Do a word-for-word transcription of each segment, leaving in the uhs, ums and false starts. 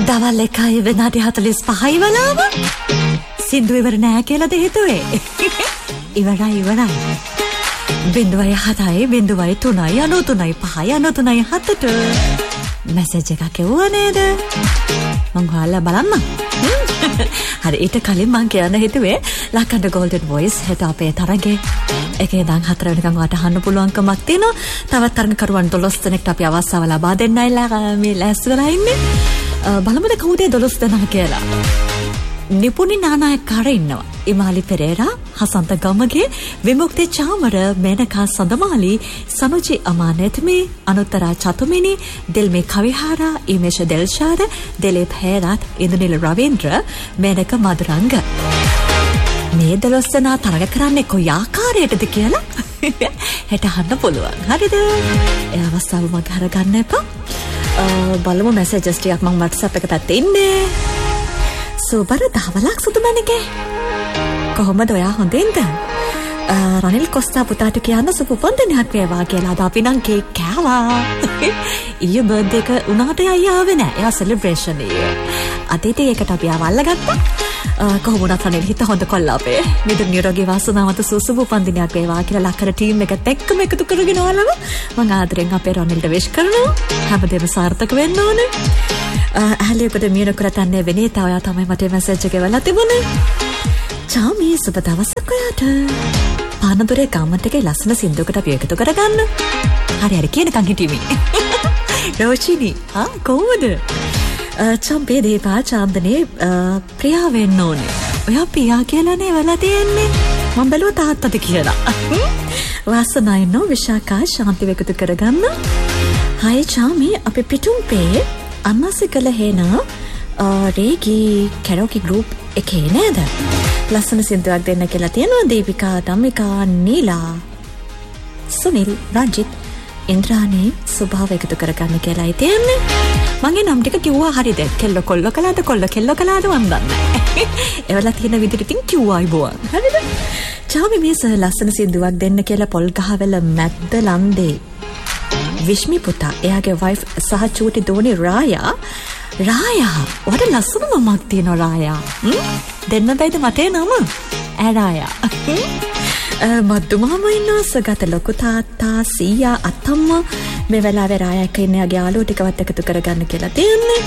දවල් එකයි විනාඩි හතළිස් පහයි වලාව සින්දු ඉවර නෑ කියලාද හිතුවේ? ඉවරයි ඉවරයි. බිඳුවයි හතයි බිඳුවයි තුනයි අනු තුනයි පහයි අනු තුනයි හතට මැසේජ් එකක් එවුවා නේද? මං හොයලා බලන්න. හරි ඊට කලින් මං කියන්න හිතුවේ ලක්කන්ඩ ගෝල්ඩන් වොයිස් හෙට අපේ තරගේ එකේ ඉඳන් හතර වෙනකන් ඔයාලට අහන්න පුළුවන්කමක් තියෙනවා. තවත් තරඟකරුවන් දොළොස් දෙනෙක්ට අපි අවස්ථාව ලබා දෙන්නයිලා මේ ලෑස්ති වෙලා ඉන්නේ. බලමුද කවුද දොළොස් දෙනා කියලා. නිපුණි නානායක්කාර ඉන්නවා. ඉමාලි පෙරේරා, හසන්ත ගමගේ, විමුක්ති චාමර, මේනකා සඳමාලි, සනුජි අමානෙත්මි, අනුත්තරා චතුමිනි, දිල්මි කවිහාරා, ඉමේෂ දෙල්ෂාද, දිලීප් හේරත්, ඉන්දුනිල් රවීන්ද්‍ර, මේනක මදුරංග. මේ දොළොස් දෙනා තරග කරන්නේ කොයි ආකාරයටද කියලා හෙට අහන්න පුළුවන්. හරිද? ඒ අවස්ථාව මග හරගන්න එපා. බලමු මැසේජස් ටිකක් මම WhatsApp එක පැත්තේ ඉන්නේ. සුබර දහවලක් සුදුමැණිකේ. කොහොමද ඔයා හොඳින්ද? රනිල් කොස්තා පුතාට කියන්න සුබ උපන්දිනයක් වේවා කියලා. අද අපි නම් කේක් කෑවා. ඊයේ බර්ත්ඩේ එක උනාට අයියා ආවේ නෑ. එයා සෙලිබ්‍රේෂන් එක. අතීතේ ඒකට අපි ආවල්ලා ගත්තා. කොහොමද රනිල් හිත හොඳ කොල්ලා අපේ. නිදුක් නිරෝගී වාසනාවන්ත සුබ උපන්දිනයක් වේවා කියලා ලක්කර ටීම් එකත් එක්කම එකතු කරගෙන ආවලම මම ආදරෙන් අපේ රනිල්ට විශ් කරනවා. හැමදේම සාර්ථක වෙන්න ඕනේ. ඇහලියකට මියන කරතන්නේ වෙනේතා ඔයා තමයි මට මැසේජ් එක එවලා තිබුණේ. චාමී සුබ දවසක් ඔයාට. පානදුරේ කමෙන්ට් එකේ ලස්සන සින්දුවකට අපි එකතු කරගන්න. හරි හරි කියනකන් හිටියමි. රෝචිනි ආ කොහොමද? චම්පේ දීපා චාන්දනේ ප්‍රියා වෙන්න ඕනේ. ඔයා පියා කියලානේ වෙලා තියෙන්නේ. මම බැලුවා තාත්තද කියලා. වාසනායි නෝ විශාකා ශාන්තිව එකතු කරගන්න. හයි චාමී අපි පිටුම්පේ අන්නසිකල හේනා රේගී කැරෝකි ගෲප් එකේ නේද? ලස්සන සින්දුවක් දෙන්න කියලා තියෙනවා. දීපිකා, ධම්මිකා, නීලා, සුනිල්, රංජිත්, ඉන්ද්‍රාණී සුභාව එකතු කරගන්න කියලායි තියෙන්නේ. මගේ නම් ටික කිව්වා හරිද? කෙල්ල කොල්ල කළාද කොල්ල කෙල්ල කළාද මන් දන්නේ නැහැ. ඒවල තියෙන විදිහට ඉතින් කිව්වායි බෝ. හරිද? චාමි මේ ලස්සන සින්දුවක් දෙන්න කියලා පොල් ගහවල මැද්ද ලන්දේ විශ්මි පුතා එයාගේ වයිෆ් සහ චූටි දෝනි රායා රායා වඩ ලස්සන නමක් තියෙනවා රායා. දෙන්න බෑද මට නම? ඈ රායා. මද්දු මාමා ඉන්නවා, සගත ලොකු තාත්තා, සීයා, අත්තම්මා මේ වෙලාවේ රායා එක්ක ඉන්න යාගේ යාළුවෝ ටිකවත් එකතු කරගන්න කියලා තියෙන්නේ.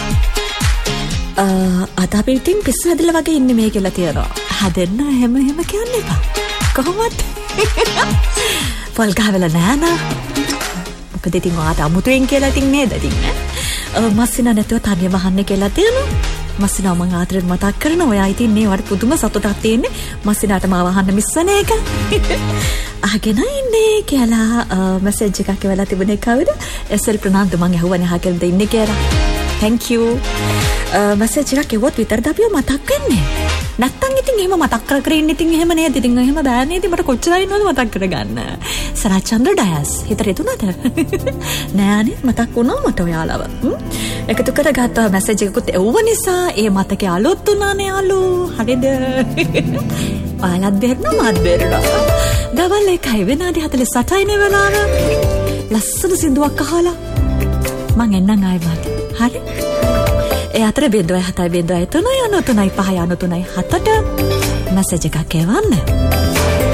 අද අපි ඉතින් පිස්සු හැදලා වගේ ඉන්නේ මේ කියලා තියෙනවා. හැදෙන්න හැම හැම කියන්න එපා. කොහොමද? පොල් ගහවල නෑනා. මොකද ඉතින් ඔයාට අමුතුවෙන් කියලා ඉතින් නේද ඉතින් ඈ මස්සිනා නැතුව තනියම අහන්න කියලා තියෙනවා. මස්සිනා මං ආතරෙන් මතක් කරනවා. ඔයා ඉතින් මේ වට පුදුම සතුටක් තියෙන්නේ මස්සිනාට මාව අහන්න මිස්සන එක. අහගෙන ඉන්නේ කියලා මැසේජ් එකක් එවලා තිබුණේ කවුද? එස්.එල්. ප්‍රනාන්දු මං අහුවනේ අහගෙනද ඉන්නේ කියලා. thank you. මැසේජ් එකක් එවුවොත් විතරද අපිව මතක් වෙන්නේ. නැත්තම් ඉතින් එහෙම මතක් කර කර ඉන්න ඉතින් එහෙම නේද? ඉතින් එහෙම බෑ නේද? මට කොච්චර ඉන්නවද මතක් කරගන්න. සරච්චන්ද්‍ර ඩයස් හිතට එතුණාද? නෑනේ මතක් වුණා මට ඔයාලව. එකතු කරගත්තා මැසේජ් එකකුත් එවුව නිසා ඒ මතකේ අලුත් වුණානේ යාළු. හරිද? ඔයාලත් බේරනවා මාත් බේරනවා. දවල් එකයි විනාඩි හතළිස් අටයි නේ වෙලාව. ලස්සන සින්දුවක් අහලා මං එන්නම් ආයෙත්. හරි? ඒ අතර බිඳුවයි හතයි බිඳුවයි තුනයි අනු තුනයි පහයි අනු තුනයි හතට මැසේජ් එකක් එවන්න.